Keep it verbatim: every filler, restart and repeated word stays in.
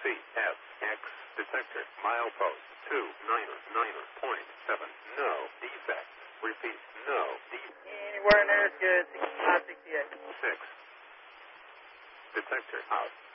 C S X detector milepost two niner niner point seven. No defect. Repeat, no defect. Anywhere in there is good. sixty-five, sixty-eight. Six. Detector out.